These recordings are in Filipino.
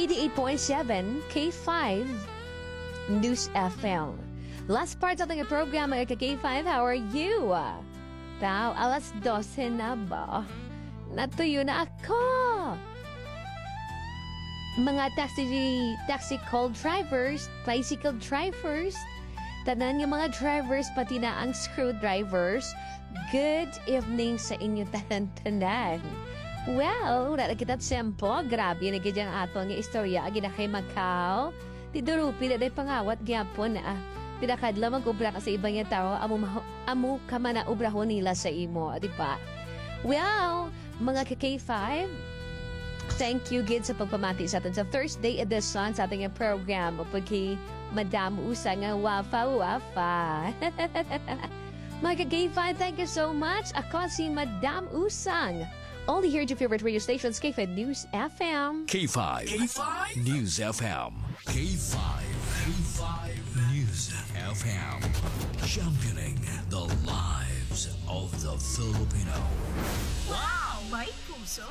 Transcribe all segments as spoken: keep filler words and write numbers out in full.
eighty-eight point seven K five News F M. Last part sa ating program ay K five, how are you? Tao, alas dose na ba? Natuyo na ako. Mga taxi, taxi call drivers, bicycle drivers, tanan yung mga drivers, pati na ang screwdrivers, good evening sa inyo tanan-tanan. Well, wala na kita tempo. Grabe, nagiging ato ang istorya. Agina kay Macau. Tidurupi na day pangawat gyapon na. Pinakadla mag-ubra ka sa ibang yung tao. Amu, amu ka man na ubrahon nila sa imo. Di ba? Well, mga K five, thank you gid sa pagpamati sa atin sa Thursday edition sa ating program. Pagki Madam Usa nga wafa-wafa. Mga K five, thank you so much. Ako si Madam Usang. Only here to your favorite radio stations, K five News F M. K five. K five News F M. K five. K five News F M. Championing the lives of the Filipino. Wow! May puso!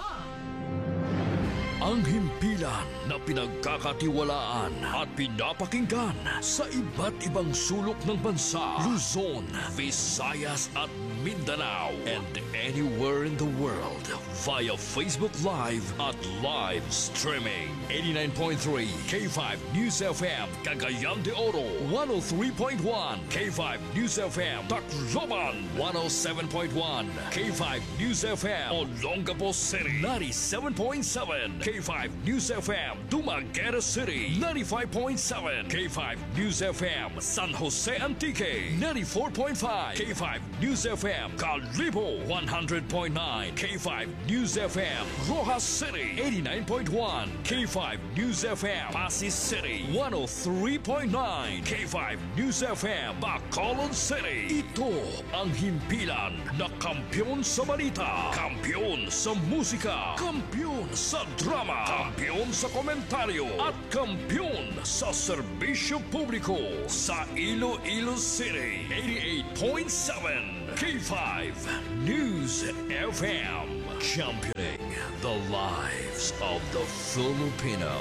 Ang himpilan na pinagkakatiwalaan at pinapakinggan sa iba't ibang sulok ng bansa, Luzon, Visayas at Mindanao, and anywhere in the world via Facebook Live at live streaming. eighty-nine point three K five News F M, Cagayan de Oro, one oh three point one K five News F M, Tacloban, one oh seven point one K five News F M, Olongapo City, ninety-seven point seven K five News F M, Dumaguete City, ninety-five point seven K five News F M, San Jose Antique, ninety-four point five K five News F M, Calibo, one hundred point nine K five News F M, Rojas City, eighty-nine point one K five News F M, Pasig City, one oh three point nine K five News F M, Bacolod City. Ito ang himpilan na kampiyon sa balita, kampiyon sa musika, kampiyon sa drama, kampiyon sa komentaryo, at kampiyon sa serbisyo publiko sa Iloilo City. eighty-eight point seven K five News F M, championing the lives of the Filipino.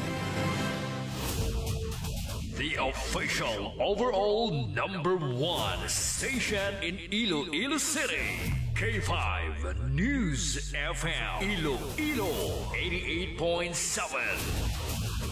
The official overall number one station in Iloilo City. K five News F M, Iloilo eighty-eight point seven.